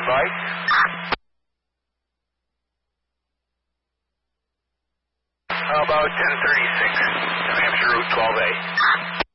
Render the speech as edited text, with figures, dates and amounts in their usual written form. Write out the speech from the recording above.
by. How about 1036, New Hampshire Route 12A?